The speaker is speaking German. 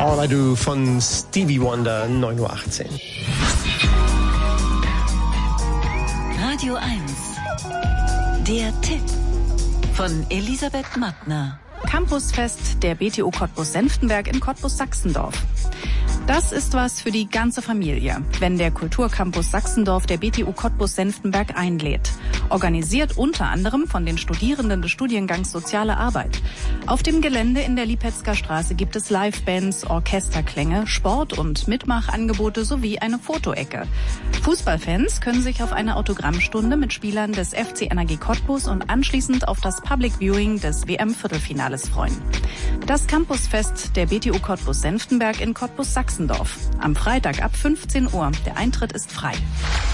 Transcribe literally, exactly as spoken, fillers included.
All I Do von Stevie Wonder, neun Uhr achtzehn. Radio eins. Der Tipp von Elisabeth Mattner. Campusfest der B T U Cottbus-Senftenberg in Cottbus-Sachsendorf. Das ist was für die ganze Familie, wenn der Kulturcampus Sachsendorf der B T U Cottbus-Senftenberg einlädt. Organisiert unter anderem von den Studierenden des Studiengangs Soziale Arbeit. Auf dem Gelände in der Lipetzker Straße gibt es Livebands, Orchesterklänge, Sport- und Mitmachangebote sowie eine Fotoecke. Fußballfans können sich auf eine Autogrammstunde mit Spielern des F C N R G Cottbus und anschließend auf das Public Viewing des W M-Viertelfinales freuen. Das Campusfest der B T U Cottbus-Senftenberg in Cottbus-Sachsendorf. Am Freitag ab fünfzehn Uhr. Der Eintritt ist frei.